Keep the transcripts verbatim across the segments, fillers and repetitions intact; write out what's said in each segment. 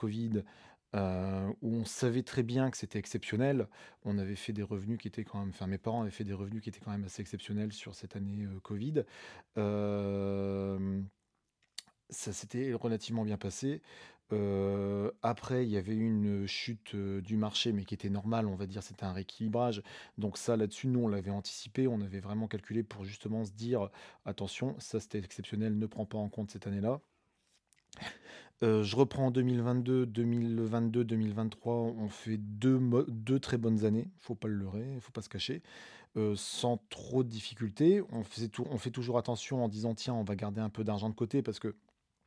Covid, heu, où on savait très bien que c'était exceptionnel. On avait fait des revenus qui étaient quand même enfin mes parents avaient fait des revenus qui étaient quand même assez exceptionnels sur cette année, heu, Covid. Hem, Ça s'était relativement bien passé. Heu, après, il y avait eu une chute, heu, du marché, mais qui était normale, on va dire, c'était un rééquilibrage. Donc ça, là-dessus, nous, on l'avait anticipé. On avait vraiment calculé pour justement se dire: «Attention, ça, c'était exceptionnel, ne prends pas en compte cette année-là». Heu, je reprends en deux mille vingt-deux, deux mille vingt-deux, deux mille vingt-trois, on fait deux mo deux très bonnes années, faut pas le leurrer, faut pas se cacher, heu, sans trop de difficultés. On faisait tou on fait toujours attention en disant: «Tiens, on va garder un peu d'argent de côté», parce que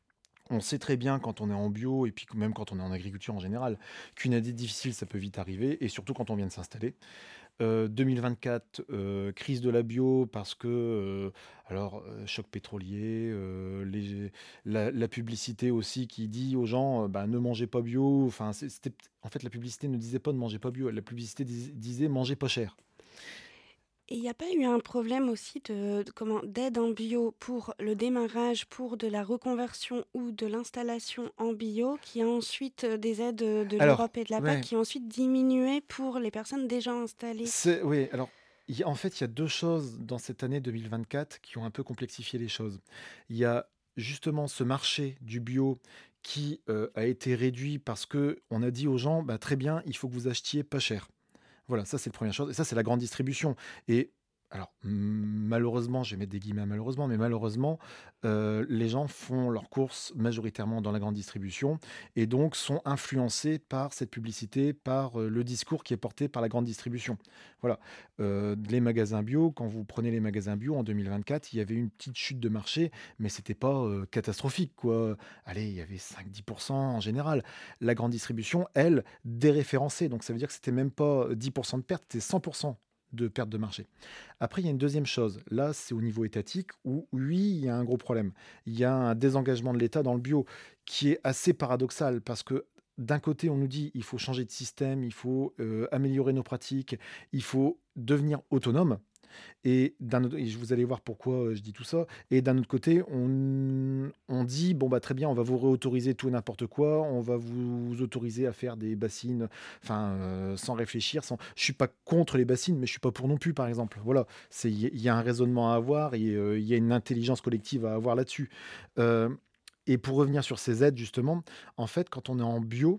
on sait très bien quand on est en bio et puis que même quand on est en agriculture en général, qu'une année difficile, ça peut vite arriver et surtout quand on vient de s'installer. Heu, deux mille vingt-quatre, heu, crise de la bio parce que, heu, alors, heu, choc pétrolier, heu, les la la publicité aussi qui dit aux gens, heu, bah, ne mangez pas bio. Enfin, c'est c'était p en fait, la publicité ne disait pas ne mangez pas bio, la publicité dis disait mangez pas cher. Et il y a pas eu un problème aussi de de comment d'aide en bio pour le démarrage, pour de la reconversion ou de l'installation en bio, qui a ensuite, heu, des aides, heu, de Alors, l'Europe et de la P A C ouais. qui ont ensuite diminué pour les personnes déjà installées? C'est oui, alors, il y a en fait, il y a deux choses dans cette année deux mille vingt-quatre qui ont un peu complexifié les choses. Il y a justement ce marché du bio qui, heu, a été réduit parce que on a dit aux gens: «Bah, très bien, il faut que vous achetiez pas cher». Voilà, ça c'est la première chose et ça c'est la grande distribution et alors m malheureusement, je vais mettre des guillemets à malheureusement, mais malheureusement, heu, les gens font leurs courses majoritairement dans la grande distribution et donc sont influencés par cette publicité, par, heu, le discours qui est porté par la grande distribution. Voilà, heu, les magasins bio, quand vous prenez les magasins bio en deux mille vingt-quatre, il y avait une petite chute de marché, mais c'était pas, heu, catastrophique quoi. Allez, il y avait cinq dix en général. La grande distribution, elle, déréférencée, donc ça veut dire que c'était même pas dix de perte, c'était cent de perte de marché. Après, il y a une deuxième chose. Là, c'est au niveau étatique où, oui, il y a un gros problème. Il y a un désengagement de l'État dans le bio qui est assez paradoxal parce que d'un côté, on nous dit il faut changer de système, il faut euh, améliorer nos pratiques, il faut devenir autonome. Et d'un autre et vous allez voir pourquoi, heu, je dis tout ça et d'un autre côté, on on dit: «Bon, bah, très bien, on va vous réautoriser tout et n'importe quoi, on va vous autoriser à faire des bassines, enfin, heu, sans réfléchir, sans». Je suis pas contre les bassines, mais je suis pas pour non plus, par exemple. Voilà, c'est il y a il y a un raisonnement à avoir et heu, il y a une intelligence collective à avoir là-dessus. Hem Et pour revenir sur ces aides, justement, en fait, quand on est en bio,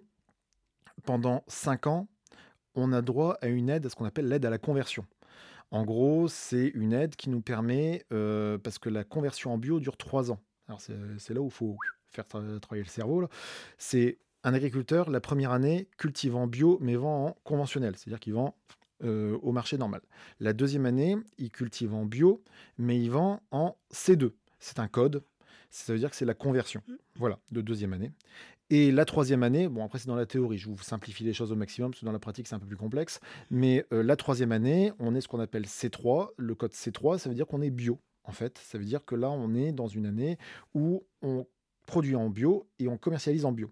pendant cinq ans, on a droit à une aide, à ce qu'on appelle l'aide à la conversion. En gros, c'est une aide qui nous permet, heu, parce que la conversion en bio dure trois ans. Alors c'est c'est là où il faut faire tra travailler le cerveau là. C'est un agriculteur, la première année, cultive en bio, mais vend en conventionnel, c'est-à-dire qu'il vend, heu, au marché normal. La deuxième année, il cultive en bio, mais il vend en C deux. C'est un code, ça veut dire que c'est la conversion, Mmh. voilà, de deuxième année. Et la troisième année, bon après c'est dans la théorie, je vous simplifie les choses au maximum, parce que dans la pratique c'est un peu plus complexe, mais heu, la troisième année, on est ce qu'on appelle C trois. Le code C trois, ça veut dire qu'on est bio, en fait. Ça veut dire que là, on est dans une année où on produit en bio et on commercialise en bio.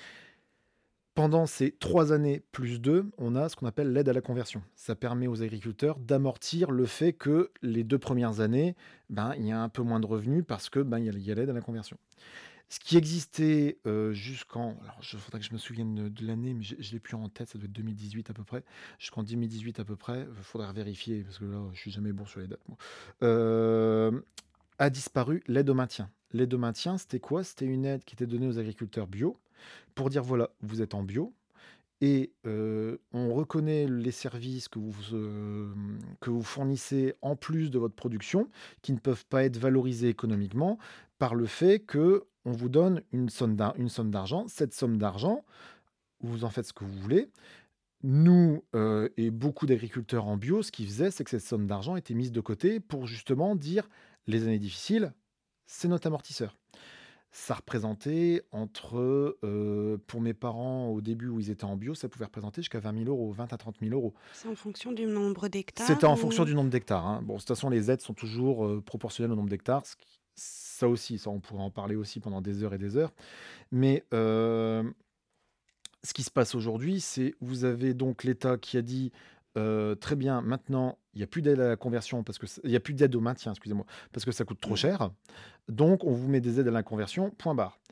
Pendant ces trois années plus deux, on a ce qu'on appelle l'aide à la conversion. Ça permet aux agriculteurs d'amortir le fait que les deux premières années, ben, il y a un peu moins de revenus parce que, ben, il y a il y a l'aide à la conversion. Ce qui existait, heu, jusqu'en alors il faudrait que je me souvienne de de l'année, mais je je l'ai plus en tête, ça doit être deux mille dix-huit à peu près. Jusqu'en deux mille dix-huit à peu près, il faudrait vérifier parce que là, je suis jamais bon sur les dates moi. Hem, a disparu l'aide au maintien. L'aide au maintien, c'était quoi? C'était une aide qui était donnée aux agriculteurs bio pour dire: «Voilà, vous êtes en bio et heu, on reconnaît les services que vous, hem, que vous fournissez en plus de votre production, qui ne peuvent pas être valorisés économiquement par le fait que on vous donne une somme d'ar une somme d'argent. Cette somme d'argent, vous en faites ce que vous voulez». Nous, heu et beaucoup d'agriculteurs en bio, ce qu'ils faisaient, c'est que cette somme d'argent était mise de côté pour justement dire: «Les années difficiles, c'est notre amortisseur». Ça représentait entre, heu, pour mes parents, au début où ils étaient en bio, ça pouvait représenter jusqu'à vingt mille euros, vingt à trente mille euros. C'est en fonction du nombre C'était d'hectares en fonction ou? du nombre d'hectares, hein. Bon, de toute façon, les aides sont toujours, heu, proportionnelles au nombre d'hectares, ce qui ça aussi, ça, on pourrait en parler aussi pendant des heures et des heures. Mais, hem, ce qui se passe aujourd'hui, c'est vous avez donc l'État qui a dit, heu: «Très bien, maintenant, il y a plus d'aide à la conversion parce que c il y a plus d'aide au maintien, excusez-moi, parce que ça coûte trop Mmh. cher. Donc on vous met des aides à la conversion, point barre».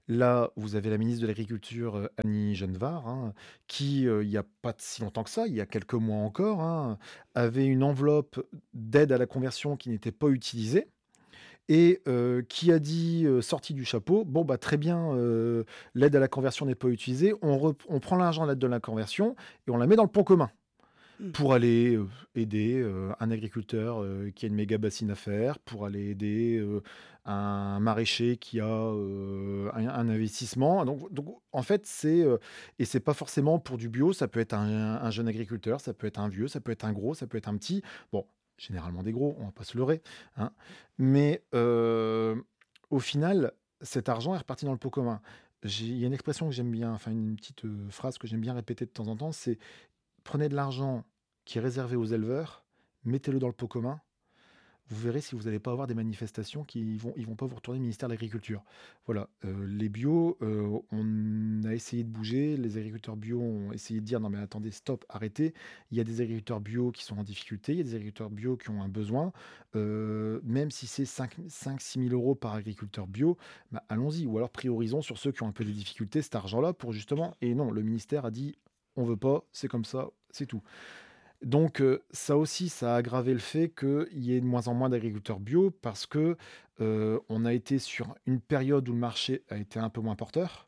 Là, vous avez la ministre de l'Agriculture, heu, Annie Genevard, hein, qui, heu, il y a pas de si longtemps que ça, il y a quelques mois encore, hein, avait une enveloppe d'aide à la conversion qui n'était pas utilisée et heu, qui a dit, heu, sorti du chapeau: «Bon, bah, très bien, heu, l'aide à la conversion n'est pas utilisée, on rep on prend l'argent de l'aide de la conversion et on la met dans le pot commun». Mmh. Pour aller, heu, aider, heu, un agriculteur, heu, qui a une méga bassine à faire, pour aller aider, heu, un maraîcher qui a, heu, un un investissement. Donc donc en fait, c'est, heu et c'est pas forcément pour du bio, ça peut être un un jeune agriculteur, ça peut être un vieux, ça peut être un gros, ça peut être un petit. Bon, généralement des gros, on va pas se leurrer, hein. Mais, heu, au final, cet argent est reparti dans le pot commun. J'ai il y a une expression que j'aime bien, enfin une petite, heu, phrase que j'aime bien répéter de temps en temps, c'est: «Prenez de l'argent qui est réservé aux éleveurs, mettez-le dans le pot commun, vous verrez si vous n'allez pas avoir des manifestations qui vont ils vont pas vous retourner le ministère de l'Agriculture». Voilà, heu, les bio, heu, on a essayé de bouger, les agriculteurs bio ont essayé de dire: «Non mais attendez, stop, arrêtez». Il y a des agriculteurs bio qui sont en difficulté, il y a des agriculteurs bio qui ont un besoin, heu, même si c'est cinq cinq six mille euros par agriculteur bio, bah, allons-y ou alors priorisons sur ceux qui ont un peu des difficultés cet argent-là pour justement et non, le ministère a dit: «On veut pas, c'est comme ça, c'est tout». Donc, heu, ça aussi, ça a aggravé le fait qu'il y ait de moins en moins d'agriculteurs bio parce que, heu, on a été sur une période où le marché a été un peu moins porteur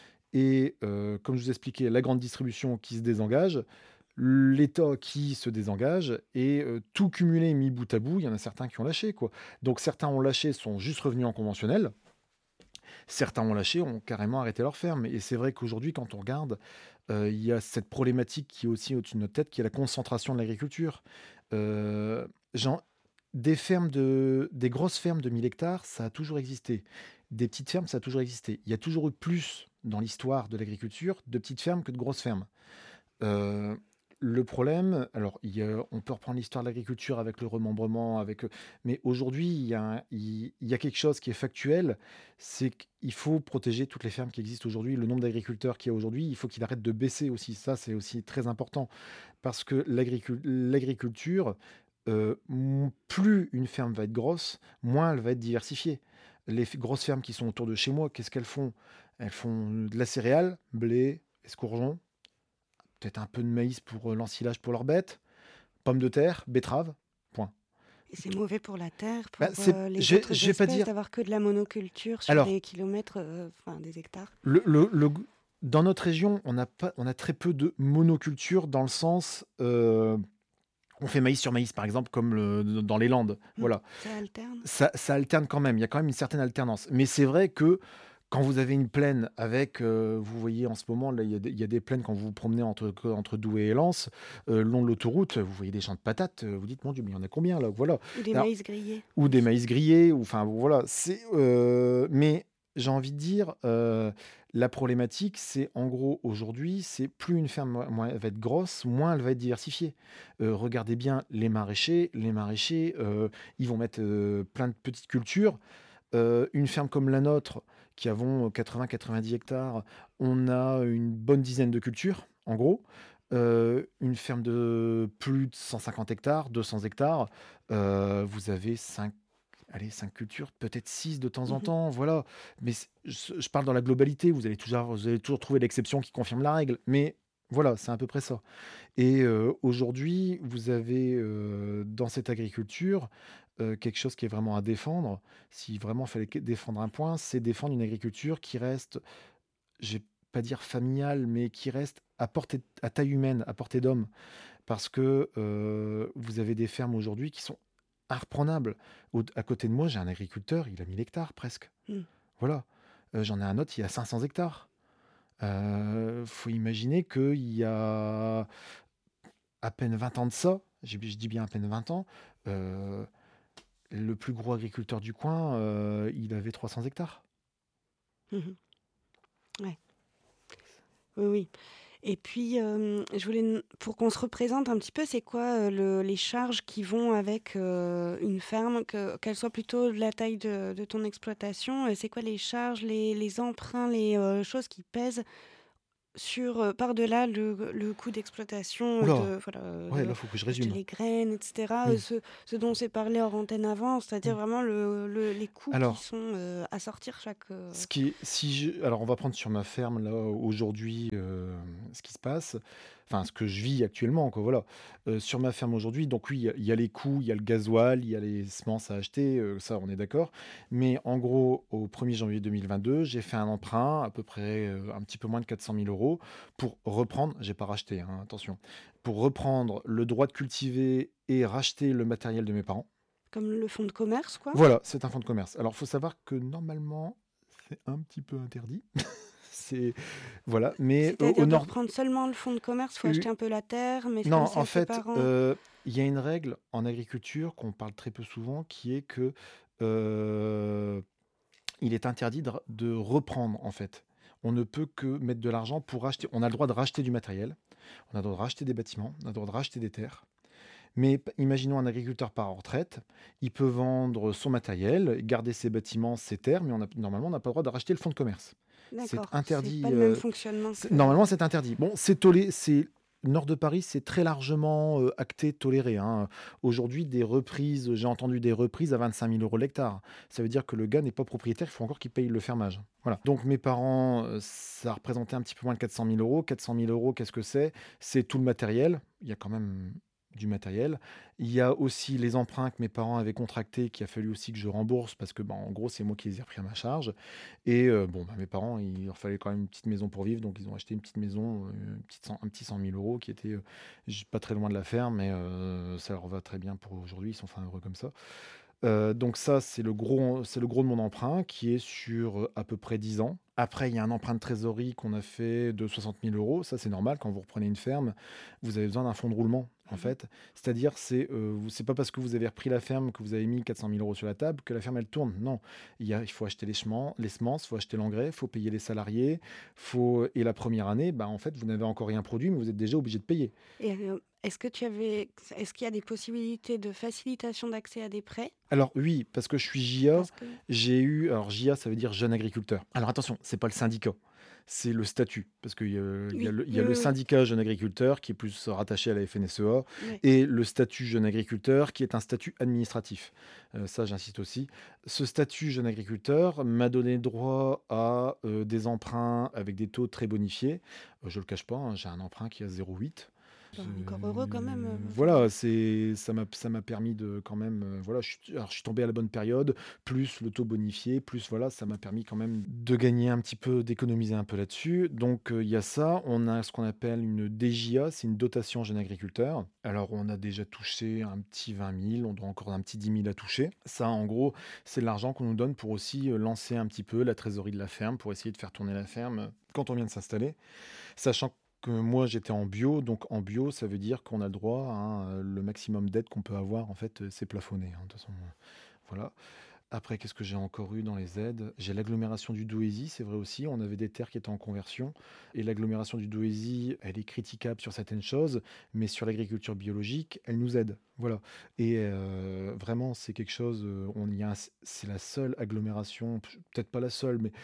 et heu, comme je vous expliquais, la grande distribution qui se désengage, l'État qui se désengage et heu, tout cumulé mis bout à bout, il y en a certains qui ont lâché, quoi. Donc certains ont lâché, sont juste revenus en conventionnel. Certains ont lâché, ont carrément arrêté leur ferme et c'est vrai qu'aujourd'hui, quand on regarde, heu, il y a cette problématique qui est aussi au-dessus de notre tête, qui est la concentration de l'agriculture. Heu, genre, des fermes de des grosses fermes de mille hectares, ça a toujours existé. Des petites fermes, ça a toujours existé. Il y a toujours eu plus dans l'histoire de l'agriculture de petites fermes que de grosses fermes. Heu, le problème alors il y a on peut reprendre l'histoire de l'agriculture avec le remembrement, avec, heu mais aujourd'hui, il y a un il il y a quelque chose qui est factuel, c'est qu'il faut protéger toutes les fermes qui existent aujourd'hui. Le nombre d'agriculteurs qu'il y a aujourd'hui, il faut qu'il arrête de baisser aussi. Ça, c'est aussi très important parce que l'agricul l'agriculture, heu, m plus une ferme va être grosse, moins elle va être diversifiée. Les f grosses fermes qui sont autour de chez moi, qu'est-ce qu'elles font? Elles font de la céréale, blé, escourgeon, peut-être un peu de maïs pour, heu, l'ensilage pour leurs bêtes, pommes de terre, betteraves, point. Et c'est mauvais pour la terre, Bah, pour, c'est heu, les je vais autres je vais pas espèces dire d'avoir que de la monoculture sur alors des kilomètres, heu, enfin des hectares? le le le g dans notre région, on n'a pas on a très peu de monoculture dans le sens, heu, on fait maïs sur maïs, par exemple, comme le dans les Landes, Mmh, voilà. ça alterne? Ça ça alterne quand même, il y a quand même une certaine alternance. Mais c'est vrai que quand vous avez une plaine avec, heu, vous voyez en ce moment là, il y a des il y a des plaines quand vous vous promenez entre que entre Douai et Lens, heu, le long de l'autoroute, vous voyez des champs de patates, heu, vous dites: «Mon Dieu, mais il y en a combien là?» Voilà. Ou des Alors maïs grillés ou des aussi. maïs grillés ou enfin voilà, c'est, heu, mais j'ai envie de dire, heu, la problématique, c'est en gros aujourd'hui, c'est plus une ferme moi moi elle va être grosse, moins elle va être diversifiée. Heu, regardez bien les maraîchers, les maraîchers, heu, ils vont mettre, heu, plein de petites cultures. Heu, une ferme comme la nôtre, qui avons quatre-vingts quatre-vingt-dix hectares, on a une bonne dizaine de cultures, en gros. Heu, une ferme de plus de cent cinquante hectares, deux cents hectares, heu, vous avez cinq, allez cinq cultures, peut-être six de temps en Mmh. temps, voilà. Mais c je je parle dans la globalité, vous allez toujours vous allez toujours trouver l'exception qui confirme la règle, mais voilà, c'est à peu près ça. Et heu, aujourd'hui, vous avez, heu, dans cette agriculture, heu, quelque chose qui est vraiment à défendre. Si vraiment il fallait que défendre un point, c'est défendre une agriculture qui reste, je vais pas dire familiale, mais qui reste à portée à taille humaine, à portée d'homme. Parce que, heu, vous avez des fermes aujourd'hui qui sont imprenables. Au à côté de moi, j'ai un agriculteur, il a mille hectares presque. Mmh. Voilà. Heu, j'en ai un autre, il a cinq cents hectares. Heu, faut imaginer qu'il y a à peine vingt ans de ça, j'ai je dis bien à peine vingt ans, heu, le plus gros agriculteur du coin, heu, il avait trois cents hectares. Mmh. Ouais. Oui, oui. Et puis, hem, je voulais n pour qu'on se représente un petit peu, c'est quoi, heu, le les charges qui vont avec, heu, une ferme, que qu'elle soit plutôt de la taille de de ton exploitation, heu, c'est quoi les charges, les les emprunts, les, heu, choses qui pèsent sur, heu, par-delà le le coût d'exploitation, Ouh heu, là! de voilà, heu, Ouais, là, de faut que je d'acheter résume. les graines et cetera, heu, Oui. ce ce dont on s'est parlé hors antenne avant, c'est-à-dire Mmh. vraiment le le les coûts qui Alors, sont, heu, à sortir chaque, heu ce qui est si je alors on va prendre sur ma ferme là, aujourd'hui, hem, ce qui se passe, enfin ce que je vis actuellement quoi, voilà. Heu, sur ma ferme aujourd'hui, donc oui, il y a il y a les coûts, il y a le gasoil, il y a les semences à acheter, heu, ça on est d'accord. Mais en gros, au premier janvier deux mille vingt-deux, j'ai fait un emprunt à peu près, heu, un petit peu moins de quatre cent mille euros pour reprendre j'ai pas racheté, hein, attention, pour reprendre le droit de cultiver et racheter le matériel de mes parents. comme le fonds de commerce, quoi? Voilà, c'est un fonds de commerce. Alors, il faut savoir que normalement, c'est un petit peu interdit. C'est voilà, mais au au C'est-à-dire de nord reprendre seulement le fonds de commerce, faut u acheter un peu la terre, mais comme non, c'est en à ses fait, parents. heu, il y a une règle en agriculture qu'on parle très peu souvent, qui est que, heu, il est interdit de r de reprendre, en fait. On ne peut que mettre de l'argent pour racheter on a le droit de racheter du matériel, on a le droit de racheter des bâtiments, on a le droit de racheter des terres. Mais p imaginons un agriculteur part en retraite, il peut vendre son matériel, garder ses bâtiments, ses terres, mais on a normalement, on n'a pas le droit de racheter le fonds de commerce. C'est D'accord, c'est pas interdit, le même heu, fonctionnement c'est que normalement, c'est interdit. Bon, c'est tolé c'est nord de Paris, c'est très largement, heu, acté, toléré, hein. Aujourd'hui, des reprises, j'ai entendu des reprises à vingt-cinq mille euros l'hectare. Ça veut dire que le gars n'est pas propriétaire, il faut encore qu'il paye le fermage. Voilà. Donc mes parents, heu, ça représentait un petit peu moins de quatre cent mille euros. quatre cent mille euros, qu'est-ce que c'est? C'est tout le matériel. Il y a quand même du matériel. Il y a aussi les emprunts que mes parents avaient contractés, qu'il a fallu aussi que je rembourse parce que, bah, en gros, c'est moi qui les ai repris à ma charge. Et heu, bon, bah, mes parents, il leur fallait quand même une petite maison pour vivre, donc ils ont acheté une petite maison, heu, une petite cent un petit cent mille euros qui était, heu, j pas très loin de la ferme, mais heu, ça leur va très bien pour aujourd'hui, ils sont fin heureux comme ça. Heu, donc ça, c'est le gros c'est le gros de mon emprunt qui est sur, heu, à peu près dix ans. Après, il y a un emprunt de trésorerie qu'on a fait de soixante mille euros. Ça, c'est normal quand vous reprenez une ferme, vous avez besoin d'un fonds de roulement, en mmh fait. C'est-à-dire, c'est, heu, vous c'est pas parce que vous avez repris la ferme, que vous avez mis quatre cent mille euros sur la table que la ferme, elle tourne. Non, il y a il faut acheter les chemen les semences, il faut acheter l'engrais, il faut payer les salariés, faut et la première année, bah, en fait, vous n'avez encore rien produit, mais vous êtes déjà obligé de payer. et heu, est-ce que tu avais est-ce qu'il y a des possibilités de facilitation d'accès à des prêts? Alors oui, parce que je suis J A, Parce que j'ai eu alors J A, ça veut dire jeune agriculteur. Alors attention, c'est pas le syndicat, c'est le statut. Parce qu'il y a il y a oui, le il y oui, a le oui, oui, syndicat jeune agriculteur qui est plus rattaché à la F N S E A ouais. et le statut jeune agriculteur qui est un statut administratif. Heu, ça, j'insiste aussi. Ce statut jeune agriculteur m'a donné droit à, heu, des emprunts avec des taux très bonifiés. Heu, je le cache pas, hein, j'ai un emprunt qui est à zéro virgule huit. Bah, C'est encore heureux quand même, heu, voilà, enfin, c'est ça m'a ça m'a permis de quand même, heu, voilà, je suis alors je suis tombé à la bonne période, plus le taux bonifié, plus voilà, ça m'a permis quand même de gagner un petit peu, d'économiser un peu là-dessus. Donc, heu, il y a ça. On a ce qu'on appelle une D J A, c'est une dotation jeune agriculteur. Alors on a déjà touché un petit vingt mille, on doit encore un petit dix mille à toucher. Ça, en gros, c'est de l'argent qu'on nous donne pour aussi, heu, lancer un petit peu la trésorerie de la ferme, pour essayer de faire tourner la ferme, heu, quand on vient de s'installer. Sachant que moi, j'étais en bio, donc en bio, ça veut dire qu'on a le droit à un, le maximum d'aide qu'on peut avoir, en fait, heu, c'est plafonné, hein, de toute façon, heu, voilà. Après, qu'est-ce que j'ai encore eu dans les aides? J'ai l'agglomération du Douaisis, c'est vrai aussi, on avait des terres qui étaient en conversion et l'agglomération du Douaisis, elle est critiquable sur certaines choses, mais sur l'agriculture biologique, elle nous aide, voilà. Et heu, vraiment, c'est quelque chose, heu, on y a un c'est la seule agglomération, p peut-être pas la seule, mais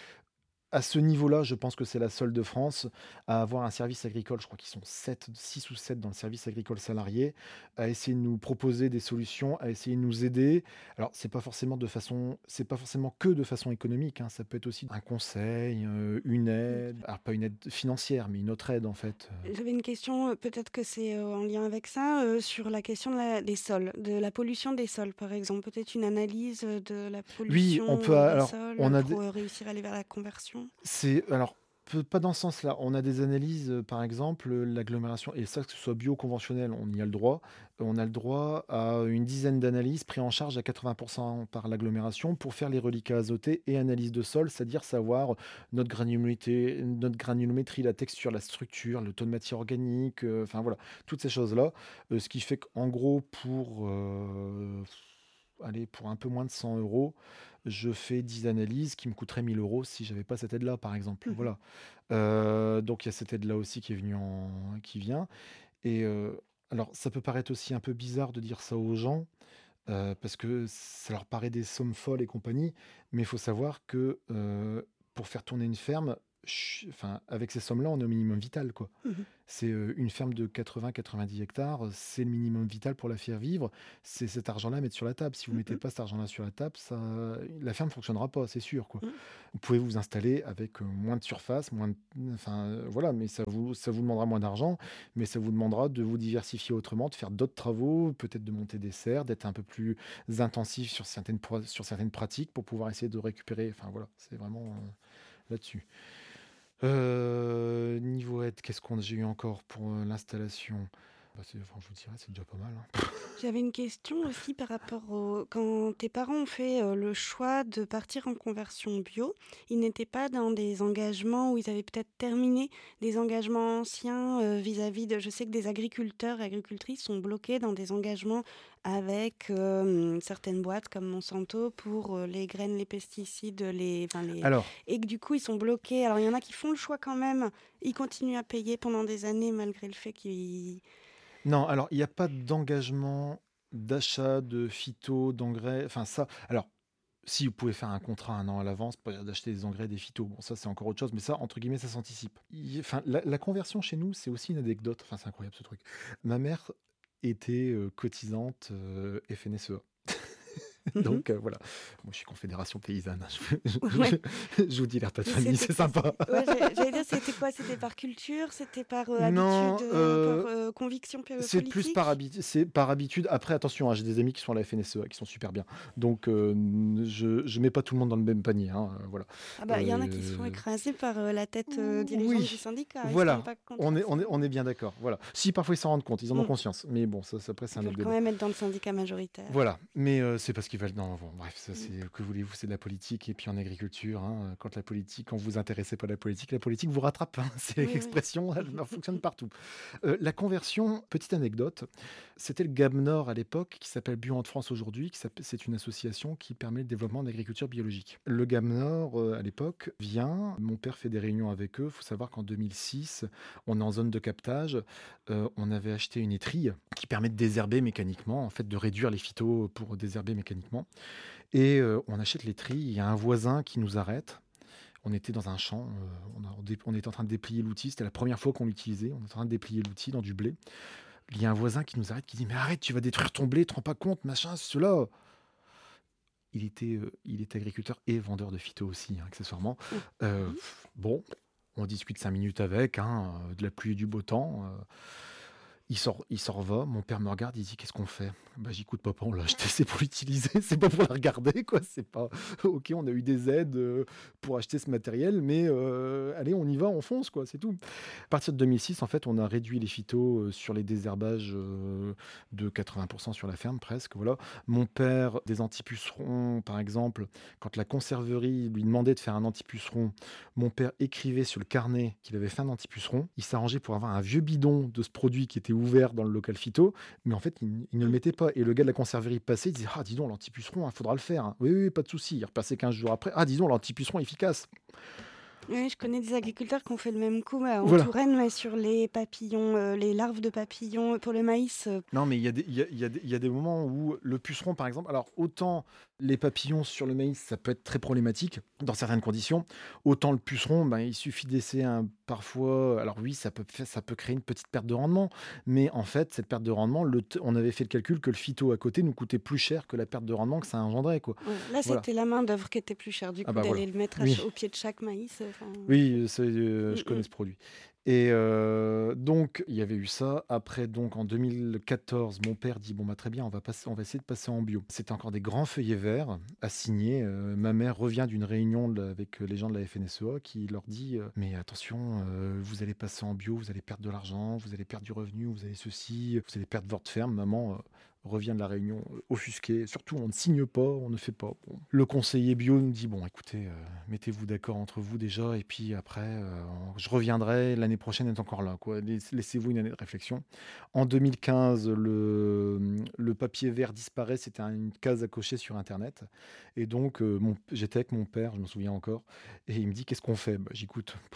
à ce niveau-là, je pense que c'est la seule de France à avoir un service agricole. Je crois qu'ils sont sept, six ou sept dans le service agricole salarié, à essayer de nous proposer des solutions, à essayer de nous aider. Alors, c'est pas forcément de façon c'est pas forcément que de façon économique, hein, ça peut être aussi un conseil, heu, une mmh. aide, alors pas une aide financière, mais une autre aide en fait, heu. J'avais une question, heu, peut-être que c'est, heu, en lien avec ça, heu, sur la question de la des sols, de la pollution des sols, par exemple. Peut-être une analyse, heu, de la Oui, on peut pollution, heu, a des alors sols, on heu, a pour, des heu, réussir à aller vers la conversion? C'est alors, peu pas dans ce sens-là. On a des analyses, heu, par exemple, heu, l'agglomération et ça, que ce soit bio, conventionnel, on y a le droit. On a le droit à une dizaine d'analyses prises en charge à quatre-vingts par l'agglomération pour faire les reliquats azotés et analyse de sol, c'est-à-dire savoir notre granularité notre granulométrie, la texture, la structure, le taux de matière organique, heu, enfin voilà, toutes ces choses-là. Heu, ce qui fait qu'en gros pour, heu, allez, pour un peu moins de cent euros, je fais dix analyses qui me coûteraient mille euros si j'avais pas cette aide-là, par exemple. Mmh. Voilà. Heu, donc il y a cette aide-là aussi qui est venue en qui vient et heu, alors ça peut paraître aussi un peu bizarre de dire ça aux gens, heu, parce que ça leur paraît des sommes folles et compagnie, mais il faut savoir que, heu, pour faire tourner une ferme, ch enfin, avec ces sommes-là, on est au minimum vital, quoi. Mmh. C'est, heu, une ferme de quatre-vingts quatre-vingt-dix hectares, heu, c'est le minimum vital pour la faire vivre. C'est cet argent-là à mettre sur la table. Si vous Mmh mettez mh. pas cet argent-là sur la table, ça la ferme fonctionnera pas, c'est sûr, quoi. Mmh. Vous pouvez vous installer avec, heu, moins de surface, moins de enfin, heu, voilà, mais ça vous ça vous demandera moins d'argent, mais ça vous demandera de vous diversifier autrement, de faire d'autres travaux, peut-être de monter des serres, d'être un peu plus intensif sur certaines pro sur certaines pratiques pour pouvoir essayer de récupérer, enfin, voilà, c'est vraiment, heu, là-dessus. Heu, niveau aide, qu'est-ce qu'on j'ai eu encore pour, heu, l'installation? Bah, c'est enfin, je vous dirais, c'est déjà pas mal, hein. J'avais une question aussi par rapport au quand tes parents ont fait, heu, le choix de partir en conversion bio, ils n'étaient pas dans des engagements où ils avaient peut-être terminé des engagements anciens, heu, vis-à-vis de je sais que des agriculteurs et agricultrices sont bloqués dans des engagements avec, hem, certaines boîtes comme Monsanto pour, heu, les graines, les pesticides, les enfin les Alors, et que du coup ils sont bloqués. Alors il y en a qui font le choix quand même, ils continuent à payer pendant des années malgré le fait qu'ils non, alors il y a pas d'engagement d'achat de phyto, d'engrais, enfin ça alors, si vous pouvez faire un contrat un an à l'avance pour d'acheter des engrais, des phytos, bon ça c'est encore autre chose, mais ça entre guillemets «ça s'anticipe». Il enfin la la conversion chez nous, c'est aussi une anecdote, enfin c'est incroyable ce truc. Ma mère était, heu, cotisante, heu, F N S E A. mmh Donc heu, voilà. Moi je suis confédération paysanne, hein, je Ouais. je je vous dis l'air pas de Mais famille, c'était c'est quoi? sympa. C'était ouais, j'allais j'allais dire, c'était quoi? C'était par culture? C'était par, heu, habitude, Non, heu, par, heu heu, conviction pe c'est plus par politique? habi c'est par habitude. Après attention, hein, j'ai des amis qui sont à la F N S E A, qui sont super bien. Donc heu, n je je mets pas tout le monde dans le même panier, hein, heu, voilà. Ah bah, il y en a qui se font Heu, écraser par, heu, la tête, heu, dirigeante du oui, syndicat. Ils se rendent voilà, pas compte on que est on c'est est on est bien d'accord, voilà. Si parfois ils s'en rendent compte, ils en ont mmh, conscience, mais bon ça ça après c'est ils un autre veulent quand débat. même être dans le syndicat majoritaire. Voilà, mais heu, c'est parce qu'ils veulent non, bon bref, ça Mmh. c'est que voulez-vous? C'est de la politique et puis en agriculture, hein, heu, quand la politique quand vous vous intéressez pas à la politique, la politique vous rattrape, hein. C'est Oui, oui. l'expression, elle elle fonctionne partout. Heu, la conversion, petite anecdote, c'était le GAMNOR à l'époque qui s'appelle Bio de France aujourd'hui, qui s'appelle c'est une association qui permet le développement de l'agriculture biologique. Le GAMNOR, heu, à l'époque vient, mon père fait des réunions avec eux. Il faut savoir qu'en deux mille six, on est en zone de captage, heu, on avait acheté une étrille qui permet de désherber mécaniquement, en fait, de réduire les phytos pour désherber mécaniquement et heu, on achète l'étrille, il y a un voisin qui nous arrête. On était dans un champ, heu, on a on dé on était en train de déplier l'outil, c'était la première fois qu'on l'utilisait, on était en train de déplier l'outil dans du blé. Il y a un voisin qui nous arrête, qui dit: «Mais arrête, tu vas détruire ton blé, tu te rends pas compte, machin, cela». Il était, heu, il était agriculteur et vendeur de phyto aussi, hein, accessoirement. Mmh. Heu, Mmh. bon, on discute cinq minutes avec, hein, heu, de la pluie et du beau temps, heu il sort il s'en va, mon père me regarde, il dit: «Qu'est-ce qu'on fait?» Bah, j'écoute papa, on l'a acheté, c'est pour l'utiliser, c'est pas pour la regarder quoi, c'est pas OK, on a eu des aides, heu, pour acheter ce matériel, mais heu, allez, on y va, on fonce quoi, c'est tout. À partir de deux mille six, en fait, on a réduit les phytos, heu, sur les désherbages, heu, de quatre-vingts sur la ferme presque, voilà. Mon père, des antipucerons, par exemple, quand la conserverie lui demandait de faire un antipuceron, mon père écrivait sur le carnet qu'il avait fait un antipuceron. Il s'arrangeait pour avoir un vieux bidon de ce produit qui était ouvert dans le local phyto, mais en fait, il, n- il ne le Mmh. mettait pas. Et le gars de la conserverie passait, il disait: «Ah, dis donc, l'antipuceron, il faudra le faire, hein.» «Oui, oui, oui, pas de souci.» Il repassait quinze jours après: «Ah, dis donc, l'antipuceron efficace.» Oui, je connais des agriculteurs qui ont fait le même coup, bah, en Voilà. Touraine, mais sur les papillons, heu, les larves de papillons, pour le maïs, heu, Non, mais il y a des il y a il y a des il y a des moments où le puceron, par exemple, alors autant les papillons sur le maïs, ça peut être très problématique dans certaines conditions, autant le puceron, ben, il suffit d'essayer un parfois alors oui, ça peut faire ça peut créer une petite perte de rendement, mais en fait, cette perte de rendement, le t on avait fait le calcul que le phyto à côté nous coûtait plus cher que la perte de rendement que ça engendrait, quoi. ouais, là, Voilà. c'était la main-d'œuvre qui était plus chère, du Ah coup, bah, voilà. d'aller le mettre à ch Oui. au pied de chaque maïs, enfin, Oui, c'est, heu, mmh je connais mh. ce produit et heu, donc il y avait eu ça. Après donc en deux mille quatorze, mon père dit: «Bon, bah, très bien, on va passer on va essayer de passer en bio». C'était encore des grands feuillets verts à signer, heu, ma mère revient d'une réunion de avec, heu, les gens de la F N S E A qui leur dit, heu: «Mais attention, heu, vous allez passer en bio, vous allez perdre de l'argent, vous allez perdre du revenu, vous allez ceci, vous allez perdre votre ferme». Maman, heu, revient de la réunion, heu, offusquée. Surtout, on ne signe pas, on ne fait pas. Bon, le conseiller bio nous dit: «Bon, écoutez, heu, mettez-vous d'accord entre vous déjà et puis après, heu, je reviendrai, l'année prochaine est encore là, quoi. Laiss laissez-vous une année de réflexion». En deux mille quinze, le, mmh, le papier vert disparaît, c'était un une case à cocher sur internet et donc heu, mon j'étais avec mon père, je me souviens encore et il me dit: «Qu'est-ce qu'on fait?» Bah, j'écoute.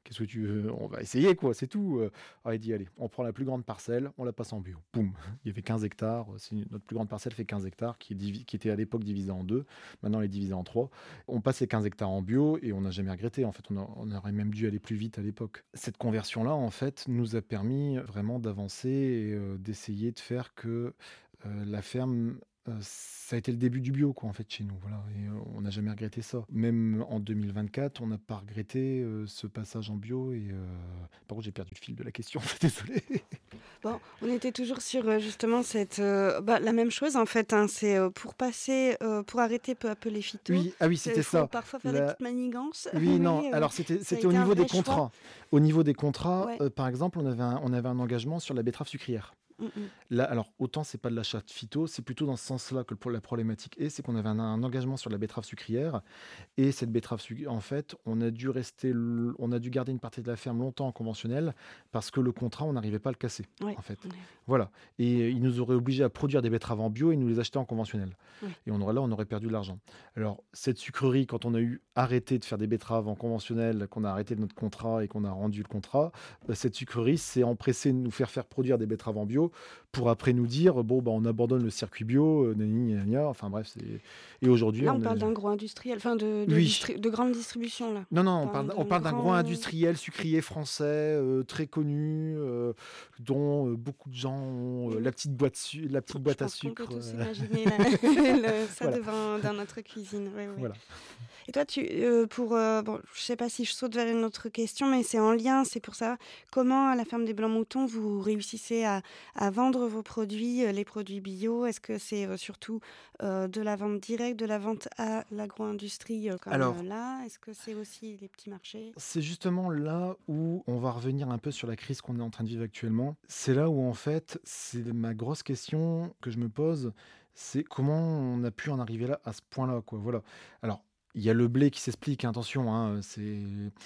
Qu'est-ce que tu veux? On va essayer quoi, c'est tout, heu». Alors il dit: «Allez, on prend la plus grande parcelle, on la passe en bio». Boum! Il y avait quinze hectares, c'est notre plus grande parcelle fait quinze hectares qui est divi qui était à l'époque divisée en deux. Maintenant elle est divisée en trois. On passe ces quinze hectares en bio et on n'a jamais regretté en fait, on a on aurait même dû aller plus vite à l'époque. Cette conversion-là en fait nous a permis vraiment d'avancer et heu, d'essayer de faire que, heu, la ferme, heu, ça a été le début du bio quoi en fait chez nous, voilà et heu, on n'a jamais regretté ça. Même en deux mille vingt-quatre, on n'a pas regretté, heu, ce passage en bio et heu, par contre j'ai perdu le fil de la question, désolé. Bon, on était toujours sur, heu, justement cette, heu, bah, la même chose en fait, hein, c'est, heu, pour passer, heu, pour arrêter peu à peu les phytos, Oui, ah oui, c'est il c'était faut ça. parfois faire des La petites manigances, Oui, non, mais heu, alors c'était ça a c'était au été un niveau des vrai choix. contrats. Au niveau des contrats, Ouais. heu, par exemple, on avait un on avait un engagement sur la betterave sucrière. Mmh mh. Là, alors autant c'est pas de l'achat de phyto, c'est plutôt dans ce sens-là que le pro la problématique est, c'est qu'on avait un un engagement sur la betterave sucrière et cette betterave suc en fait, on a dû rester l on a dû garder une partie de la ferme longtemps en conventionnel parce que le contrat, on n'arrivait pas à le casser, Ouais, en fait. ouais, Voilà et ils nous auraient obligés à produire des betteraves en bio et nous les acheter en conventionnel ouais. et on aurait là, on aurait perdu de l'argent. Alors cette sucrerie, quand on a eu arrêté de faire des betteraves en conventionnel, qu'on a arrêté notre contrat et qu'on a rendu le contrat, bah, cette sucrerie s'est empressée de nous faire faire produire des betteraves en bio pour après nous dire: «Bon, bah, on abandonne le circuit bio, heu, nani gna gna». Enfin bref, c'est et aujourd'hui Là, on on parle est d'agro-industriel, enfin de de oui. distri de grande distribution là. Non, non, On on parle parle on d'un parle d'un gros grand industriel oui. sucrier français, heu, très connu, heu, dont, heu, beaucoup de gens ont, heu, Oui, la oui. petite boîte su la petite Je boîte à pense qu'on peut sucre, tous heu, imaginer la le ça voilà, devant dans notre cuisine. Oui, oui. voilà. Et toi, tu, heu, pour, heu, bon, je sais pas si je saute vers une autre question, mais c'est en lien, c'est pour ça. Comment, à la ferme des Blancs Moutons, vous réussissez à à vendre vos produits, heu, les produits bio? Est-ce que c'est, heu, surtout, heu, de la vente directe, de la vente à l'agro-industrie, heu, comme, heu, Alors, là? Est-ce que c'est aussi les petits marchés? c'est justement là où on va revenir un peu sur la crise qu'on est en train de vivre actuellement. C'est là où en fait, c'est ma grosse question que je me pose, c'est comment on a pu en arriver là, à ce point-là, quoi, voilà. Alors, il y a le blé qui s'explique, hein, attention, hein, c'est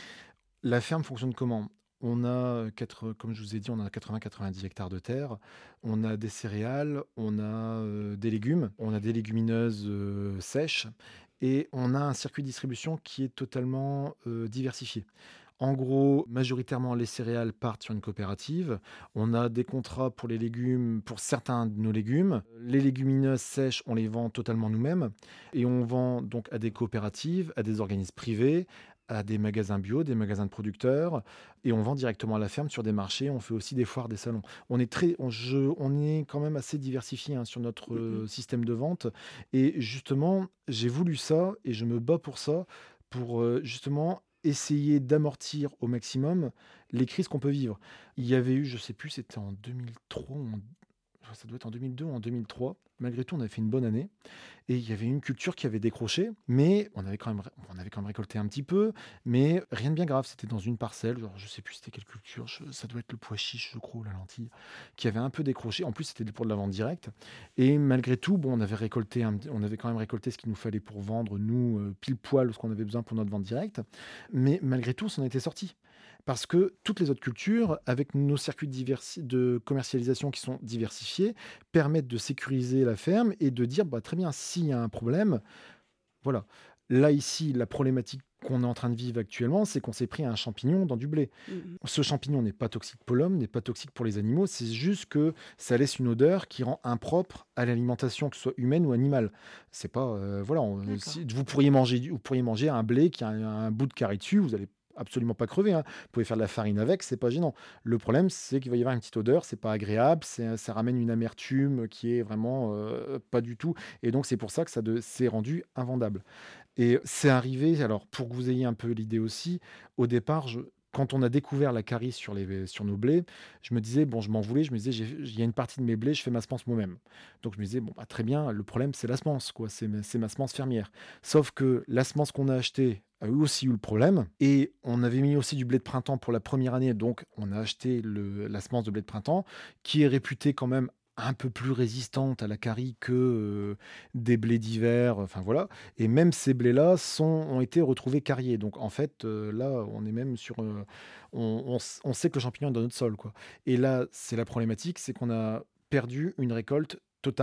la ferme fonctionne comment? On a, heu, quatre comme je vous ai dit, on a quatre-vingts quatre-vingt-dix hectares de terre. On a des céréales, on a, heu, des légumes, on a des légumineuses, heu, sèches et on a un circuit de distribution qui est totalement, heu, diversifié. En gros, majoritairement, les céréales partent sur une coopérative. On a des contrats pour les légumes, pour certains de nos légumes. Les légumineuses sèches, on les vend totalement nous-mêmes et on vend donc à des coopératives, à des organismes privés, à des magasins bio, des magasins de producteurs et on vend directement à la ferme sur des marchés. On fait aussi des foires, des salons. On est très, on, je- on est quand même assez diversifié hein, sur notre Mmh mh. euh, système de vente et justement, j'ai voulu ça et je me bats pour ça, pour euh, justement essayer d'amortir au maximum les crises qu'on peut vivre. Il y avait eu, je sais plus, c'était en deux mille trois, ou en- ça doit être en deux mille deux ou en deux mille trois. Malgré tout, on avait fait une bonne année. Et il y avait une culture qui avait décroché, mais on avait quand même ré on avait quand même récolté un petit peu, mais rien de bien grave. C'était dans une parcelle, genre je sais plus c'était quelle culture, je ça doit être le pois chiche, je crois, ou la lentille, qui avait un peu décroché. En plus, c'était pour de la vente directe et malgré tout, bon, on avait récolté un on avait quand même récolté ce qu'il nous fallait pour vendre, nous, heu, pile poil ce qu'on avait besoin pour notre vente directe, mais malgré tout, on s'en était sortis. Parce que toutes les autres cultures, avec nos circuits diversi de commercialisation qui sont diversifiés, permettent de sécuriser la ferme et de dire: «Bah, très bien, s'il y a un problème, voilà». Là, ici, la problématique qu'on est en train de vivre actuellement, c'est qu'on s'est pris un champignon dans du blé. Mmh mh. Ce champignon n'est pas toxique pour l'homme, n'est pas toxique pour les animaux, c'est juste que ça laisse une odeur qui rend impropre à l'alimentation, que ce soit humaine ou animale. C'est pas, heu, voilà, on D'accord. si vous pourriez manger du vous pourriez manger un blé qui a un un bout de carie dessus, vous allez absolument pas crever, hein. Vous pouvez faire de la farine avec, c'est pas gênant. Le problème, c'est qu'il va y avoir une petite odeur, c'est pas agréable, c'est ça ramène une amertume qui est vraiment, heu, pas du tout et donc c'est pour ça que ça de c'est rendu invendable. Et c'est arrivé alors pour que vous ayez un peu l'idée aussi, au départ, je quand on a découvert la carie sur les sur nos blés, je me disais bon, je m'en voulais, je me disais: «J'ai il y a une partie de mes blés, je fais ma semence moi-même». Donc je me disais: «Bon, bah, très bien, le problème c'est la semence quoi, c'est ma c'est ma semence fermière». Sauf que la semence qu'on a achetée a eu aussi eu le problème et on avait mis aussi du blé de printemps pour la première année, donc on a acheté le la semence de blé de printemps qui est réputée quand même un peu plus résistante à la carie que, heu, des blés d'hiver, enfin voilà et même ces blés-là sont ont été retrouvés cariés. Donc en fait, heu, là, on est même sur, heu, on on s on sait que le champignon est dans notre sol, quoi. Et là, c'est la problématique, c'est qu'on a perdu une récolte totale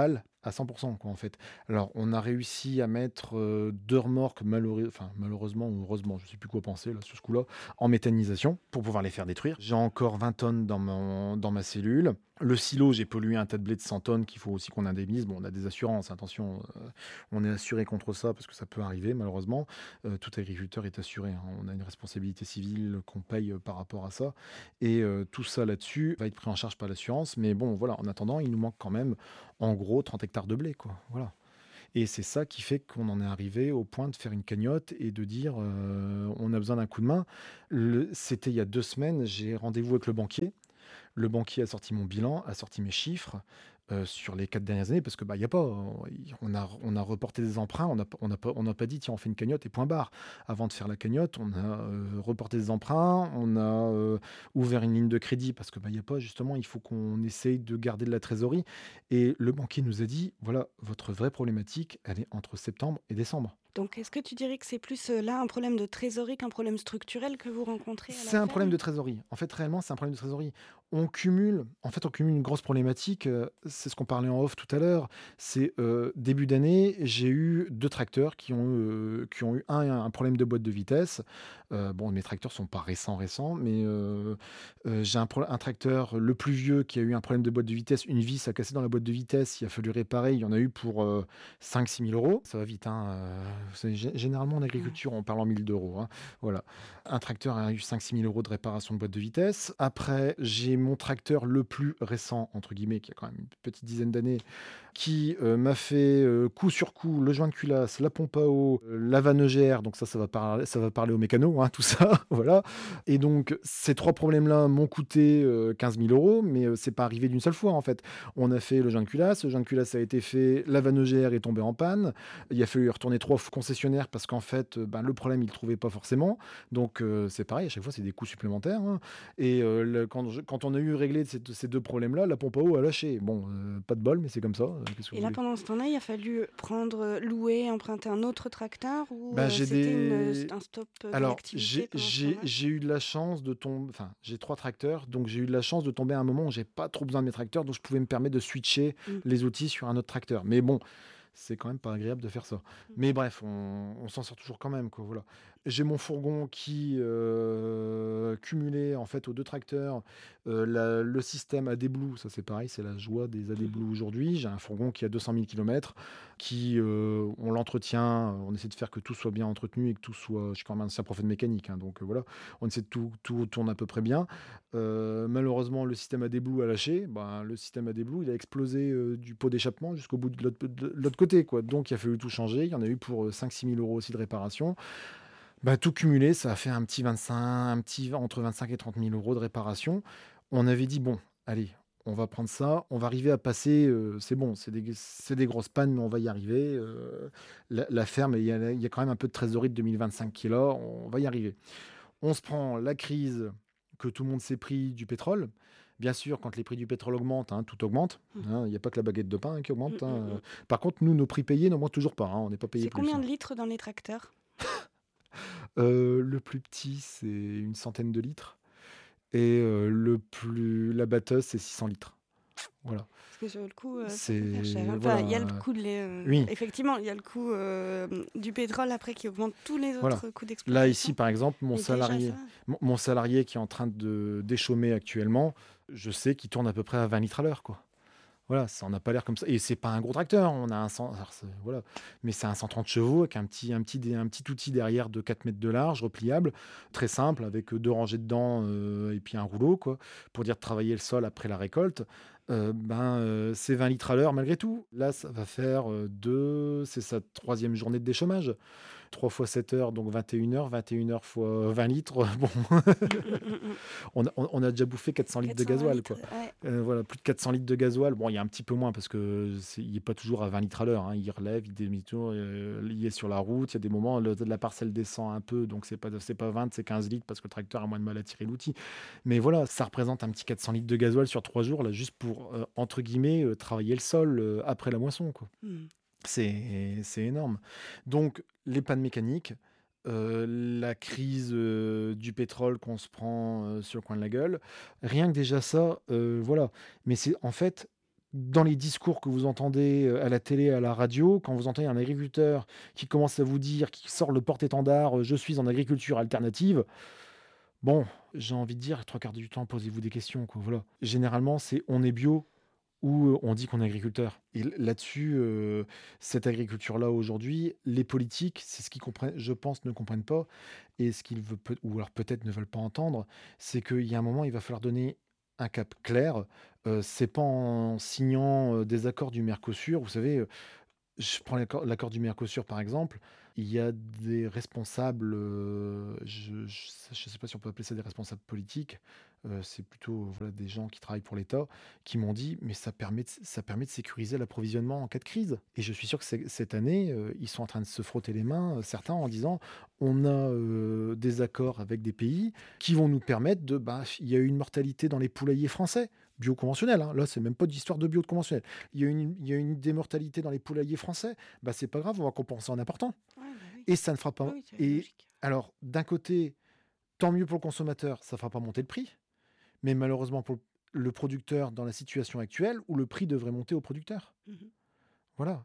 à cent pour cent quoi, en fait. Alors on a réussi à mettre, heu, deux remorques malheureux enfin malheureusement ou heureusement, je sais plus quoi penser là sur ce coup-là, en méthanisation pour pouvoir les faire détruire. J'ai encore vingt tonnes dans mon dans ma cellule. Le silo, j'ai pollué un tas de blé de cent tonnes qu'il faut aussi qu'on indemnise. Bon, on a des assurances, attention, heu, on est assuré contre ça parce que ça peut arriver malheureusement. Heu, tout agriculteur est assuré, hein. On a une responsabilité civile qu'on paye, heu, par rapport à ça et heu, tout ça là-dessus va être pris en charge par l'assurance. Mais bon, voilà, en attendant, il nous manque quand même, en gros, trente hectares de blé, quoi. Voilà. Et c'est ça qui fait qu'on en est arrivé au point de faire une cagnotte et de dire, heu, on a besoin d'un coup de main. Le C'était il y a deux semaines, j'ai rendez-vous avec le banquier. Le banquier a sorti mon bilan, a sorti mes chiffres, heu, sur les quatre dernières années parce que, bah, il y a pas, heu, on a on a reporté des emprunts, on n'a p on n'a pas on n'a pas dit: «Tiens, on fait une cagnotte et point barre». Avant de faire la cagnotte, on a, heu, reporté des emprunts, on a, heu, ouvert une ligne de crédit parce que, bah, il y a pas justement, il faut qu'on essaye de garder de la trésorerie et le banquier nous a dit: «Voilà, votre vraie problématique, elle est entre septembre et décembre». Donc est-ce que tu dirais que c'est plus, heu, là, un problème de trésorerie qu'un problème structurel que vous rencontrez à la C'est un problème ferme? de trésorerie. En fait, réellement, c'est un problème de trésorerie. On cumule en fait, on cumule une grosse problématique, heu, c'est ce qu'on parlait en off tout à l'heure. C'est, heu, début d'année, j'ai eu deux tracteurs qui ont, heu, qui ont eu un un problème de boîte de vitesse. Heu, bon, mes tracteurs sont pas récents, récents, mais, heu heu, j'ai un pro un tracteur, le plus vieux, qui a eu un problème de boîte de vitesse. Une vis a cassé dans la boîte de vitesse, il a fallu réparer. Il y en a eu pour, heu, cinq six mille €. Ça va vite, hein, heu, c'est gé généralement en Mmh. agriculture, on parle en mille d'euros, hein. Voilà. Un tracteur a eu cinq six mille euros de réparation de boîte de vitesse. Après, j'ai mon tracteur le plus «récent» entre guillemets, qui a quand même une petite dizaine d'années, qui, heu, m'a fait, heu, coup sur coup, le joint de culasse, la pompe à eau, heu, la vanneugère, donc ça, ça va parler ça va parler aux mécanos, hein, tout ça, voilà et donc ces trois problèmes-là m'ont coûté, heu, quinze mille €, mais, heu, c'est pas arrivé d'une seule fois, en fait. On a fait le joint de culasse, le joint de culasse a été fait, la vanneugère est tombée en panne. Il a fallu retourner trois f concessionnaires parce qu'en fait, heu, ben, le problème, ils le trouvaient pas forcément. Donc, heu, c'est pareil, à chaque fois, c'est des coûts supplémentaires, hein et heu, le quand je quand on a eu réglé ces deux ces deux problèmes-là, la pompe à eau a lâché. Bon, heu, pas de bol, mais c'est comme ça, heu, qu'est-ce que Et vous là, voulez? pendant ce temps-là, il a fallu prendre, heu, louer, emprunter un autre tracteur ou, Bah, heu, j'ai c'était une, heu, st des un stop, heu, de alors, l'activité j'ai pendant ce j'ai temps-là? j'ai eu de la chance de tomber. Enfin, j'ai trois tracteurs, donc j'ai eu de la chance de tomber à un moment où j'ai pas trop besoin de mes tracteurs, donc je pouvais me permettre de switcher Mmh. les outils sur un autre tracteur. Mais bon, c'est quand même pas agréable de faire ça. Mmh. Mais bref, on on s'en sort toujours quand même, quoi, voilà. J'ai mon fourgon qui, heu, cumulé en fait aux deux tracteurs, heu, la le système A D Blue, ça c'est pareil, c'est la joie des A D Mmh. Blue aujourd'hui. J'ai un fourgon qui a deux cent mille kilomètres, qui, heu, on l'entretient, on essaie de faire que tout soit bien entretenu et que tout soit je suis quand même un ancien prof de mécanique, hein, donc, heu, voilà. On essaie de tout tout tourne à peu près bien. Heu, malheureusement, le système A D Blue a lâché. Ben, le système A D Blue, il a explosé, heu, du pot d'échappement jusqu'au bout de l'autre de l'autre côté, quoi. Donc il a fallu tout changer. Il y en a eu pour, heu, cinq six mille euros aussi de réparation. Bah, tout cumulé, ça a fait un petit vingt-cinq un petit entre vingt-cinq et trente mille euros de réparation. On avait dit: «Bon, allez, on va prendre ça, on va arriver à passer, heu, c'est bon, c'est des c'est des grosses pannes, mais on va y arriver, heu, la la ferme, il y a il y a quand même un peu de trésorerie de deux mille vingt-cinq qui est là, on va y arriver». On se prend la crise que tout le monde s'est pris du pétrole. Bien sûr, quand les prix du pétrole augmentent, hein, tout augmente, Mmh. hein, il y a pas que la baguette de pain, hein, qui Mmh augmente, mh, hein, mmh. heu. Par contre, nous, nos prix payés n'augmentent toujours pas, hein, on n'est pas payés C'est plus, combien hein. de litres dans les tracteurs? Heu, le plus petit, c'est une centaine de litres et heu, le plus la batteuse, c'est six cents litres. Voilà. Parce que sur le coup, heu, ça peut faire cher, C'est hein. Enfin, il y a le voilà, coût de l'é heu, oui, effectivement, il y a le coût, hem, du pétrole après qui augmente tous les voilà. autres coûts Là, ici, d'exploitation. par exemple, mon Mais déjà salarié ça mon mon salarié qui est en train de d'échaumer actuellement, je sais qu'il tourne à peu près à vingt litres à l'heure, quoi. Voilà, ça en a pas l'air comme ça et c'est pas un gros tracteur, on a un cent alors c'est voilà, mais c'est un cent trente chevaux avec un petit un petit dé un petit outil derrière de quatre mètres de large, repliable, très simple avec, heu, deux rangées dedans, heu et puis un rouleau quoi, pour dire de travailler le sol après la récolte. Heu, ben, heu, c'est vingt litres à l'heure malgré tout. Là, ça va faire, heu, deux c'est sa troisième journée de déchômage. Trois fois sept heures, donc vingt et une heures, vingt et une heures fois vingt litres, bon, mmh, mmh, mmh, mmh. on a on on a déjà bouffé quatre cents litres de quatre cent vingt gasoil, litres, quoi. ouais. Heu, voilà, plus de quatre cents litres de gasoil. Bon, il y a un petit peu moins parce que c'est il est pas toujours à vingt litres à l'heure, hein. Il relève, il demi-tour, heu, il est sur la route. Il y a des moments, le la parcelle descend un peu, donc c'est pas c'est pas vingt, c'est quinze litres parce que le tracteur a moins de mal à tirer l'outil. Mais voilà, ça représente un petit quatre cents litres de gasoil sur trois jours, là, juste pour, heu, entre guillemets, heu, «travailler le sol», heu, après la moisson, quoi. Mmh. C'est c'est énorme. Donc les pannes mécaniques, heu, la crise, heu, du pétrole qu'on se prend, heu, sur le coin de la gueule. Rien que déjà ça, heu, voilà. Mais c'est en fait, dans les discours que vous entendez, heu, à la télé, à la radio, quand vous entendez un agriculteur qui commence à vous dire, qui sort le porte-étendard, heu: «Je suis en agriculture alternative», bon, j'ai envie de dire trois quarts du temps, posez-vous des questions, quoi, voilà. Généralement, c'est on est bio ou, heu, on dit qu'on est agriculteur et l là-dessus, heu, cette agriculture-là, aujourd'hui, les politiques, c'est ce qu'ils comprennent je pense, ne comprennent pas et ce qu'ils veulent peut ou alors peut-être ne veulent pas entendre, c'est qu'il y a un moment, il va falloir donner un cap clair. Heu, c'est pas en signant, heu, des accords du Mercosur, vous savez, heu, je prends l'accord l'accord du Mercosur, par exemple, il y a des responsables, heu, je je je sais pas si on peut appeler ça des responsables politiques, heu, c'est plutôt, euh, voilà, des gens qui travaillent pour l'État, qui m'ont dit: «Mais ça permet de ça permet de sécuriser l'approvisionnement en cas de crise» et je suis sûr que c'est cette année, heu, ils sont en train de se frotter les mains, heu, certains, en disant: «On a, heu, des accords avec des pays qui vont nous permettre de» bah, il y a eu une mortalité dans les poulaillers français, bio conventionnels, hein, là, c'est même pas d'histoire de bio de conventionnel. Il y a une il y a une des mortalités dans les poulaillers français, bah, c'est pas grave, on va compenser en important Ouais, bah, oui. et ça ne fera Oui, pas oui, c'est et logique. alors d'un côté, tant mieux pour le consommateur, ça fera pas monter le prix, mais malheureusement pour le producteur dans la situation actuelle où le prix devrait monter au producteur. Mmh. Voilà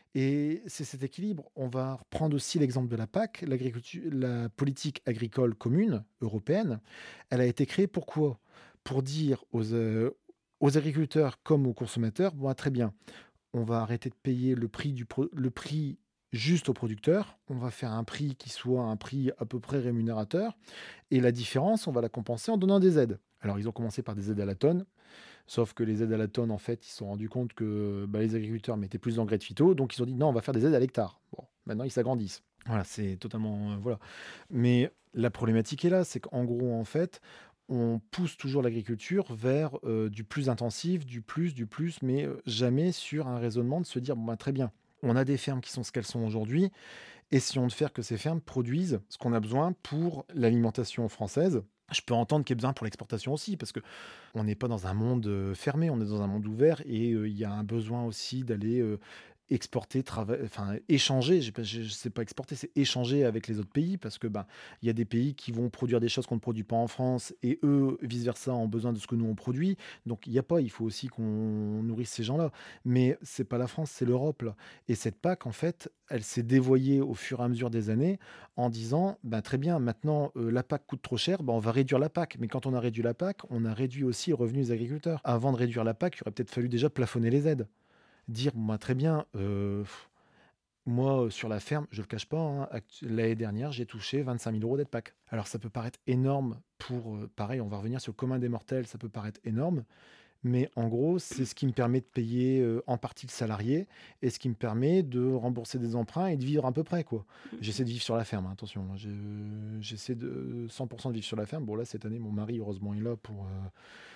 et c'est cet équilibre. On va reprendre aussi l'exemple de la P A C, l'agriculture la politique agricole commune européenne. Elle a été créée pourquoi? Pour dire aux, heu, aux agriculteurs comme aux consommateurs: «Bon, ah, très bien, on va arrêter de payer le prix du pro le prix juste au producteur. On va faire un prix qui soit un prix à peu près rémunérateur et la différence, on va la compenser en donnant des aides». Alors ils ont commencé par des aides à la tonne, sauf que les aides à la tonne, en fait, ils se sont rendus compte que, bah, les agriculteurs mettaient plus d'engrais de phyto, donc ils ont dit: «Non, on va faire des aides à l'hectare». Bon, maintenant ils s'agrandissent. Voilà, c'est totalement, heu, voilà. Mais la problématique est là, c'est qu'en gros, en fait, on pousse toujours l'agriculture vers, heu, du plus intensif, du plus, du plus, mais, heu, jamais sur un raisonnement de se dire: «Bon, bah, très bien, on a des fermes qui sont ce qu'elles sont aujourd'hui, essayons de faire que ces fermes produisent ce qu'on a besoin pour l'alimentation française». Je peux entendre qu'il y ait besoin pour l'exportation aussi, parce que on n'est pas dans un monde, heu, fermé, on est dans un monde ouvert et heu, il y a un besoin aussi d'aller, heu, exporter, trava enfin échanger, j'ai pas je je sais pas exporter, c'est échanger avec les autres pays parce que, ben, il y a des pays qui vont produire des choses qu'on ne produit pas en France et eux, vice versa, ont besoin de ce que nous on produit. Donc il y a pas il faut aussi qu'on nourrisse ces gens-là. Mais c'est pas la France, c'est l'Europe, là et cette P A C, en fait, elle s'est dévoyée au fur et à mesure des années en disant: «Bah, très bien, maintenant, heu, la P A C coûte trop cher, bah, on va réduire la P A C». Mais quand on a réduit la P A C, on a réduit aussi le revenu des agriculteurs. Avant de réduire la P A C, il aurait peut-être fallu déjà plafonner les aides. Dire: «Bon, bah, très bien, heu, moi, heu, sur la ferme», je le cache pas, hein, actu l'année dernière, j'ai touché vingt-cinq mille euros d'aides P A C. Alors ça peut paraître énorme pour, heu, pareil, on va revenir sur le commun des mortels, ça peut paraître énorme, mais en gros, c'est ce qui me permet de payer, heu, en partie le salarié et ce qui me permet de rembourser des emprunts et de vivre à peu près, quoi. Mmh. J'essaie de vivre sur la ferme, hein, attention, hein, je j'essaie de cent de vivre sur la ferme. Bon là, cette année, mon mari heureusement est là pour, heu,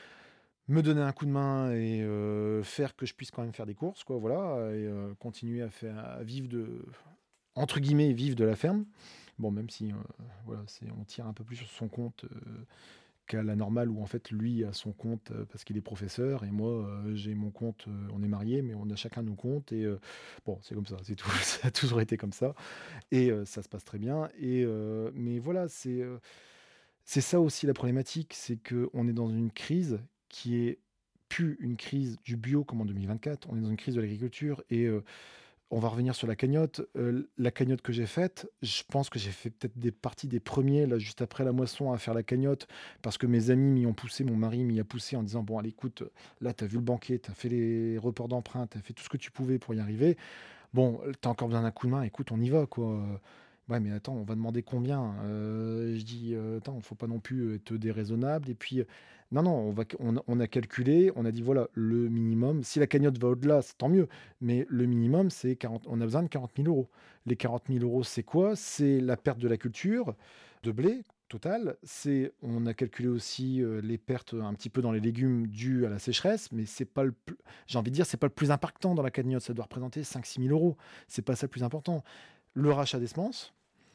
me donner un coup de main et heu, faire que je puisse quand même faire des courses, quoi, voilà et heu, continuer à faire à vivre de entre guillemets «vivre de la ferme». Bon, même si, heu, voilà, c'est on tire un peu plus sur son compte, heu qu'à la normale où en fait lui a son compte, heu, parce qu'il est professeur et moi, heu, j'ai mon compte, heu, on est mariés, mais on a chacun nos comptes et heu, bon, c'est comme ça, c'est tout. Ça a toujours été comme ça et heu, ça se passe très bien et heu, mais voilà, c'est, heu, c'est ça aussi la problématique, c'est qu'on est dans une crise qui est plus une crise du bio comme en deux mille vingt-quatre, on est dans une crise de l'agriculture et heu on va revenir sur la cagnotte. Heu, la cagnotte que j'ai faite, je pense que j'ai fait peut-être des parties des premiers là, juste après la moisson à faire la cagnotte parce que mes amis m'y ont poussé, mon mari m'y a poussé en disant: «Bon allez écoute, là tu as vu le banquier, tu as fait les reports d'emprunt, tu as fait tout ce que tu pouvais pour y arriver. Bon, tu as encore besoin d'un coup de main, écoute on y va quoi, heu». Ouais mais attends, on va demander combien? Heu, je dis: «Heu, attends, faut pas non plus être déraisonnable et puis, heu, non, non, on va on a on a calculé, on a dit voilà, le minimum, si la cagnotte va au-delà, c'est tant mieux, mais le minimum, c'est quarante on a besoin de quarante mille euros. Les quarante mille euros, c'est quoi? C'est la perte de la culture de blé totale, c'est on a calculé aussi, heu, les pertes, un petit peu dans les légumes dues à la sécheresse, mais c'est pas le pl j'ai envie de dire, c'est pas le plus impactant dans la cagnotte, ça doit représenter cinq six mille euros. C'est pas ça le plus important. Le rachat des semences,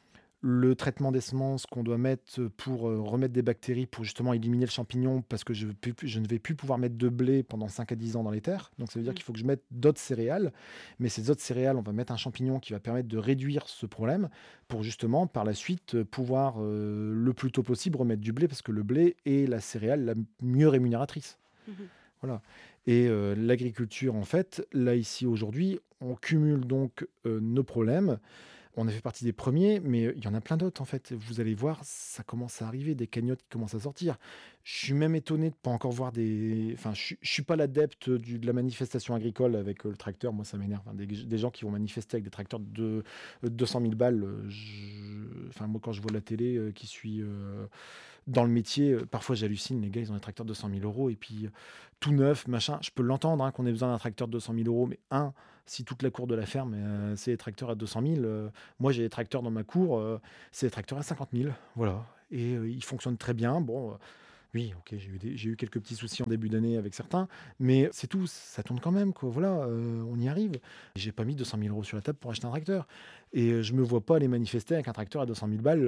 le traitement des semences qu'on doit mettre pour, heu, remettre des bactéries pour justement éliminer le champignon parce que je veux plus je ne vais plus pouvoir mettre de blé pendant cinq à dix ans dans les terres. Donc ça veut dire Mmh. qu'il faut que je mette d'autres céréales. Mais ces autres céréales, on va mettre un champignon qui va permettre de réduire ce problème pour justement par la suite, heu, pouvoir, heu, le plus tôt possible remettre du blé parce que le blé est la céréale la mieux rémunératrice. Mmh. Voilà et heu, l'agriculture, en fait, là, ici, aujourd'hui, on cumule donc, heu, nos problèmes. On a fait partie des premiers, mais il y en a plein d'autres, en fait. Vous allez voir, ça commence à arriver, des cagnottes qui commencent à sortir. Je suis même étonné de pas encore voir des enfin, je suis je suis pas l'adepte du de la manifestation agricole avec, heu, le tracteur. Moi, ça m'énerve, hein, des des gens qui vont manifester avec des tracteurs de deux cent mille balles, heu, je enfin, moi, quand je vois la télé, heu, qui suis, heu, dans le métier, heu, parfois j'hallucine. Les gars, ils ont des tracteurs de deux cent mille euros et puis, heu, tout neuf, machin. Je peux l'entendre, hein, qu'on ait besoin d'un tracteur de deux cent mille euros, mais un, si toute la cour de la ferme, heu, c'est des tracteurs à deux cent mille, heu, moi j'ai des tracteurs dans ma cour, heu, c'est des tracteurs à cinquante mille, voilà et heu, ils fonctionnent très bien. Bon, heu, oui, OK, j'ai eu des j'ai eu quelques petits soucis en début d'année avec certains, mais c'est tout, ça tourne quand même, quoi, voilà, heu, on y arrive. J'ai pas mis deux cent mille euros sur la table pour acheter un tracteur et heu, je me vois pas aller manifester avec un tracteur à deux cent mille balles,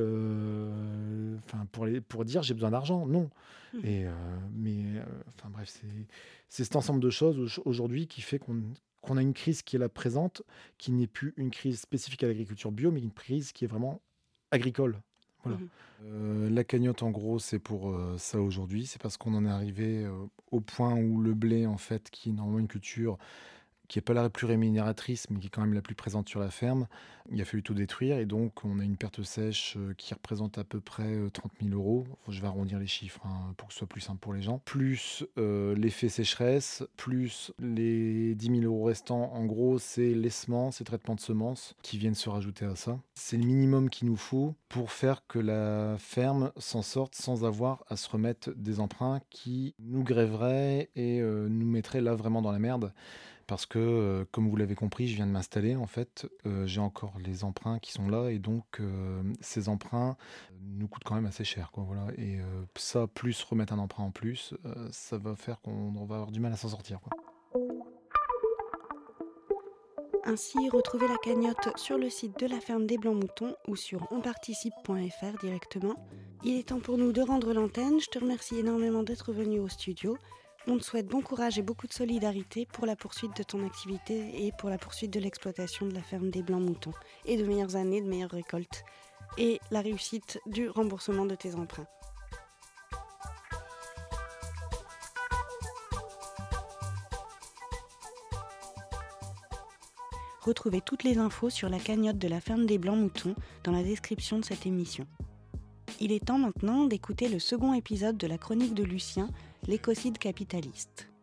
heu, enfin pour les pour dire: «J'ai besoin d'argent», non Mmh. et heu, mais heu, enfin bref, c'est c'est cet ensemble de choses auj aujourd'hui qui fait qu'on qu'on a une crise qui est là présente, qui n'est plus une crise spécifique à l'agriculture bio, mais une crise qui est vraiment agricole. Voilà. Mmh. Heu, la cagnotte, en gros, c'est pour, heu, ça aujourd'hui. C'est parce qu'on en est arrivé, heu, au point où le blé, en fait, qui est normalement une culture qui est pas la plus rémunératrice, mais qui est quand même la plus présente sur la ferme. Il a fallu tout détruire et donc on a une perte sèche, heu, qui représente à peu près, heu, trente mille euros. Enfin, je vais arrondir les chiffres, hein, pour que ce soit plus simple pour les gens. Plus, heu, l'effet sécheresse, plus les dix mille euros restants. En gros, c'est les semences, les traitements de semences qui viennent se rajouter à ça. C'est le minimum qu'il nous faut pour faire que la ferme s'en sorte sans avoir à se remettre des emprunts qui nous grèveraient et heu, nous mettraient là vraiment dans la merde. Parce que, heu, comme vous l'avez compris, je viens de m'installer en fait, heu, j'ai encore les emprunts qui sont là et donc hem, ces emprunts nous coûtent quand même assez cher quoi, voilà et heu, ça plus remettre un emprunt en plus, heu, ça va faire qu'on on va avoir du mal à s'en sortir, quoi. Ainsi, retrouvez la cagnotte sur le site de la ferme des Blancs-Moutons ou sur onparticipe point f r directement. Il est temps pour nous de rendre l'antenne. Je te remercie énormément d'être venu au studio. On te souhaite bon courage et beaucoup de solidarité pour la poursuite de ton activité et pour la poursuite de l'exploitation de la ferme des Blancs-Moutons et de meilleures années, de meilleures récoltes et la réussite du remboursement de tes emprunts. Retrouvez toutes les infos sur la cagnotte de la ferme des Blancs-Moutons dans la description de cette émission. Il est temps maintenant d'écouter le second épisode de la chronique de Lucien, l'écocide capitaliste.